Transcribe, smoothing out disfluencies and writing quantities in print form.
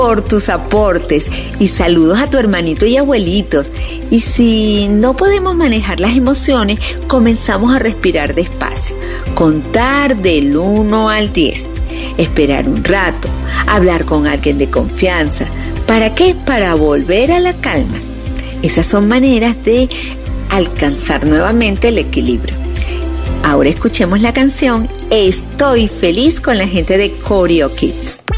por tus aportes y saludos a tu hermanito y abuelitos. Y si no podemos manejar las emociones, comenzamos a respirar despacio, contar del 1 al 10, esperar un rato, hablar con alguien de confianza. ¿Para qué? Para volver a la calma. Esas son maneras de alcanzar nuevamente el equilibrio. Ahora escuchemos la canción Estoy feliz con la gente de Choreo Kids.